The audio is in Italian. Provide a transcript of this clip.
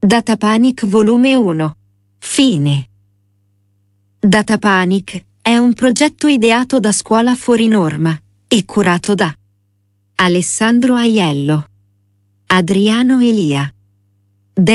Data Panic Volume 1. Fine. Data Panic è un progetto ideato da Scuola Fuori Norma e curato da Alessandro Aiello, Adriano Elia,